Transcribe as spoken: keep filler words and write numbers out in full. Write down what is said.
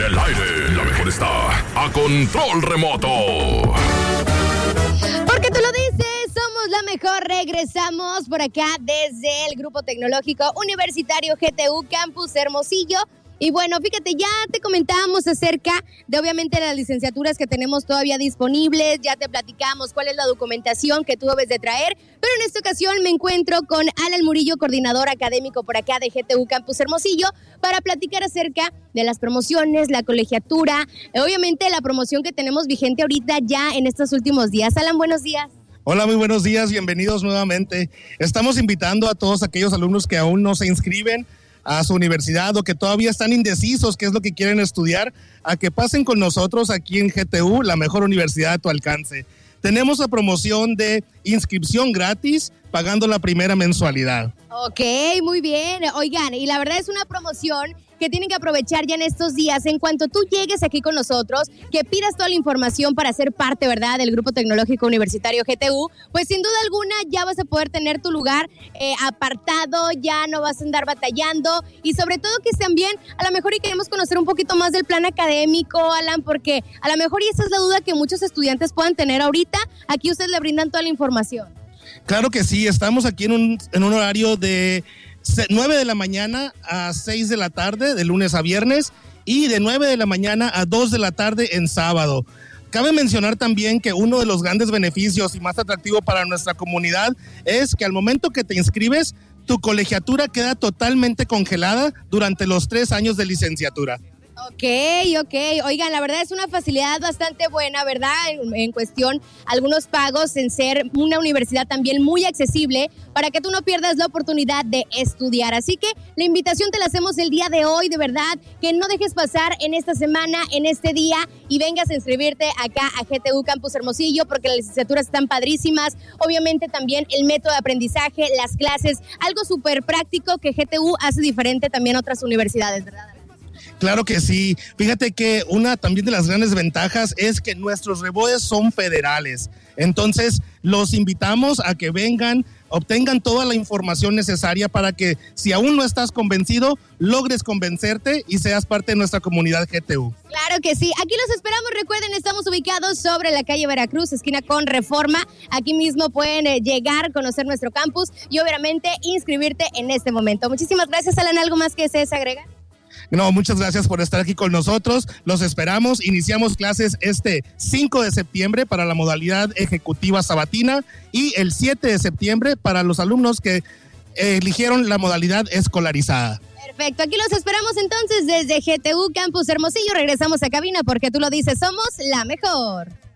el aire, la mejor está a control remoto. Porque tú lo dices, somos la mejor. Regresamos por acá desde el Grupo Tecnológico Universitario G T U Campus Hermosillo. Y bueno, fíjate, ya te comentábamos acerca de obviamente las licenciaturas que tenemos todavía disponibles, ya te platicamos cuál es la documentación que tú debes de traer, pero en esta ocasión me encuentro con Alan Murillo, coordinador académico por acá de G T U Campus Hermosillo, para platicar acerca de las promociones, la colegiatura, obviamente la promoción que tenemos vigente ahorita ya en estos últimos días. Alan, buenos días. Hola, muy buenos días, bienvenidos nuevamente. Estamos invitando a todos aquellos alumnos que aún no se inscriben a su universidad o que todavía están indecisos qué es lo que quieren estudiar, a que pasen con nosotros aquí en G T U, la mejor universidad a tu alcance. Tenemos la promoción de inscripción gratis pagando la primera mensualidad. Ok, muy bien. Oigan, y la verdad es una promoción que tienen que aprovechar ya en estos días. En cuanto tú llegues aquí con nosotros, que pidas toda la información para ser parte, ¿verdad?, del Grupo Tecnológico Universitario G T U, pues sin duda alguna ya vas a poder tener tu lugar eh, apartado, ya no vas a andar batallando, y sobre todo que también a lo mejor y queremos conocer un poquito más del plan académico, Alan, porque a lo mejor y esa es la duda que muchos estudiantes puedan tener ahorita. Aquí ustedes le brindan toda la información. Claro que sí, estamos aquí en un, en un horario de nueve de la mañana a seis de la tarde, de lunes a viernes, y de nueve de la mañana a dos de la tarde en sábado. Cabe mencionar también que uno de los grandes beneficios y más atractivo para nuestra comunidad es que al momento que te inscribes, tu colegiatura queda totalmente congelada durante los tres años de licenciatura. Ok, ok. Oigan, la verdad es una facilidad bastante buena, ¿verdad? En, en cuestión, algunos pagos en ser una universidad también muy accesible para que tú no pierdas la oportunidad de estudiar. Así que la invitación te la hacemos el día de hoy, de verdad, que no dejes pasar en esta semana, en este día, y vengas a inscribirte acá a G T U Campus Hermosillo, porque las licenciaturas están padrísimas. Obviamente también el método de aprendizaje, las clases, algo súper práctico que G T U hace diferente también a otras universidades, ¿verdad? Claro que sí. Fíjate que una también de las grandes ventajas es que nuestros reboes son federales. Entonces, los invitamos a que vengan, obtengan toda la información necesaria para que, si aún no estás convencido, logres convencerte y seas parte de nuestra comunidad G T U. Claro que sí. Aquí los esperamos. Recuerden, estamos ubicados sobre la calle Veracruz, esquina con Reforma. Aquí mismo pueden eh, llegar, conocer nuestro campus y obviamente inscribirte en este momento. Muchísimas gracias, Alan. ¿Algo más que desees agregar? No, muchas gracias por estar aquí con nosotros. Los esperamos. Iniciamos clases este cinco de septiembre para la modalidad ejecutiva sabatina y el siete de septiembre para los alumnos que eligieron la modalidad escolarizada. Perfecto. Aquí los esperamos entonces desde G T U Campus Hermosillo. Regresamos a cabina porque tú lo dices, somos la mejor.